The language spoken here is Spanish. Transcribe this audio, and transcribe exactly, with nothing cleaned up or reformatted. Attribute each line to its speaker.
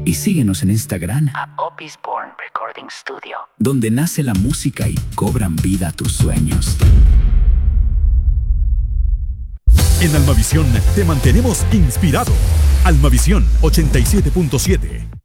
Speaker 1: Y síguenos en Instagram,
Speaker 2: a Opus Born Recording Studio,
Speaker 1: donde nace la música y cobran vida tus sueños.
Speaker 3: En Almavisión te mantenemos inspirado. Almavisión ochenta y siete punto siete.